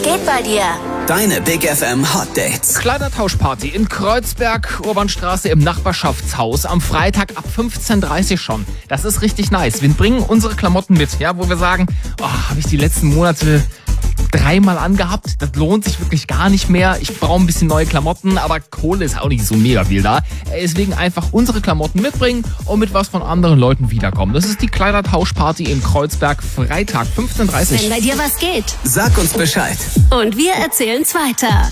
geht bei dir? Deine Big FM Hot Dates. Kleidertauschparty in Kreuzberg, Urbanstraße im Nachbarschaftshaus. Am Freitag ab 15:30 Uhr schon. Das ist richtig nice. Wir bringen unsere Klamotten mit, ja, wo wir sagen, habe ich die letzten Monate 3-mal angehabt. Das lohnt sich wirklich gar nicht mehr. Ich brauche ein bisschen neue Klamotten, aber Kohle ist auch nicht so mega viel da. Deswegen einfach unsere Klamotten mitbringen und mit was von anderen Leuten wiederkommen. Das ist die Kleidertauschparty in Kreuzberg, Freitag 15:30 Uhr. Wenn bei dir was geht. Sag uns Bescheid. Und wir erzählen's weiter.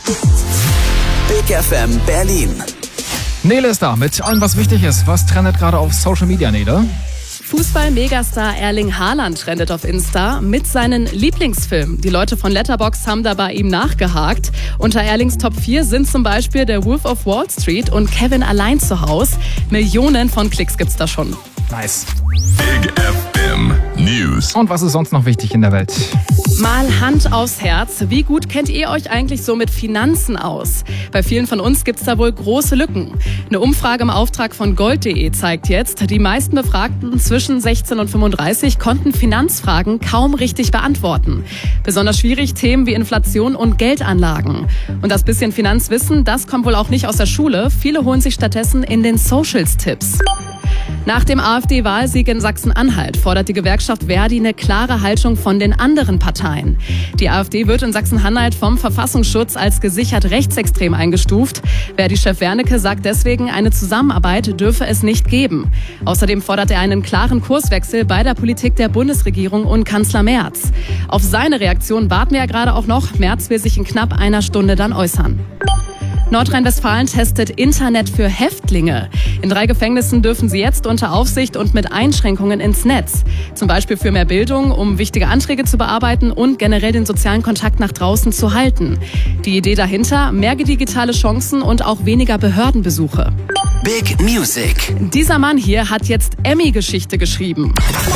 Big FM Berlin. Nele ist da mit allem, was wichtig ist. Was trendet gerade auf Social Media, Nele? Fußball-Megastar Erling Haaland trendet auf Insta mit seinen Lieblingsfilmen. Die Leute von Letterboxd haben da bei ihm nachgehakt. Unter Erlings Top 4 sind zum Beispiel Der Wolf of Wall Street und Kevin allein zu Haus. Millionen von Klicks gibt's da schon. Nice. Big FM News. Und was ist sonst noch wichtig in der Welt? Mal Hand aufs Herz. Wie gut kennt ihr euch eigentlich so mit Finanzen aus? Bei vielen von uns gibt's da wohl große Lücken. Eine Umfrage im Auftrag von Gold.de zeigt jetzt, die meisten Befragten zwischen 16 und 35 konnten Finanzfragen kaum richtig beantworten. Besonders schwierig Themen wie Inflation und Geldanlagen. Und das bisschen Finanzwissen, das kommt wohl auch nicht aus der Schule. Viele holen sich stattdessen in den Socials-Tipps. Nach dem AfD-Wahlsieg in Sachsen-Anhalt fordert die Gewerkschaft Verdi eine klare Haltung von den anderen Parteien. Die AfD wird in Sachsen-Anhalt vom Verfassungsschutz als gesichert rechtsextrem eingestuft. Verdi-Chef Wernicke sagt deswegen, eine Zusammenarbeit dürfe es nicht geben. Außerdem fordert er einen klaren Kurswechsel bei der Politik der Bundesregierung und Kanzler Merz. Auf seine Reaktion warten wir ja gerade auch noch. Merz will sich in knapp einer Stunde dann äußern. Nordrhein-Westfalen testet Internet für Häftlinge. In 3 Gefängnissen dürfen sie jetzt unter Aufsicht und mit Einschränkungen ins Netz. Zum Beispiel für mehr Bildung, um wichtige Anträge zu bearbeiten und generell den sozialen Kontakt nach draußen zu halten. Die Idee dahinter, mehr digitale Chancen und auch weniger Behördenbesuche. Big Music. Dieser Mann hier hat jetzt Emmy-Geschichte geschrieben.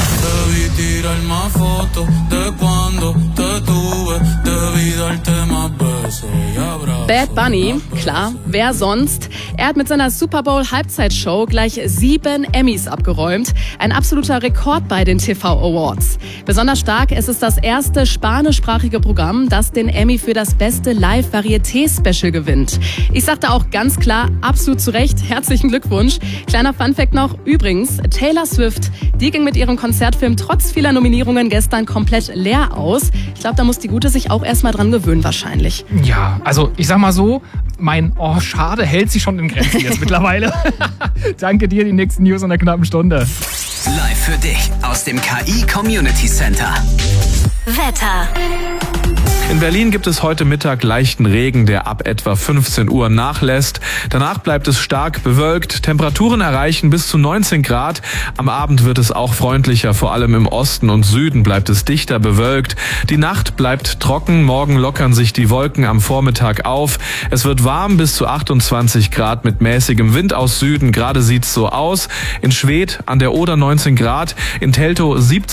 Bad Bunny, klar, wer sonst? Er hat mit seiner Super Bowl Halbzeitshow gleich 7 Emmys abgeräumt. Ein absoluter Rekord bei den TV Awards. Besonders stark, es ist das erste spanischsprachige Programm, das den Emmy für das beste Live-Varieté-Special gewinnt. Ich sagte auch ganz klar, absolut zu Recht, herzlichen Glückwunsch. Kleiner Funfact noch, übrigens, Taylor Swift, die ging mit ihrem Konzertfilm trotz vieler Nominierungen gestern komplett leer aus. Ich glaube, da muss die Gute sich auch erstmal dran gewöhnen wahrscheinlich. Ja, also ich sag mal so, mein schade hält sich schon in Grenzen jetzt mittlerweile. Danke dir, die nächsten News in einer knappen Stunde. Live für dich aus dem KI Community Center. Wetter. In Berlin gibt es heute Mittag leichten Regen, der ab etwa 15 Uhr nachlässt. Danach bleibt es stark bewölkt. Temperaturen erreichen bis zu 19 Grad. Am Abend wird es auch freundlicher, vor allem im Osten und Süden bleibt es dichter bewölkt. Die Nacht bleibt trocken, morgen lockern sich die Wolken am Vormittag auf. Es wird warm bis zu 28 Grad mit mäßigem Wind aus Süden. Gerade sieht's so aus. In Schwedt an der Oder 19 Grad, in Teltow 17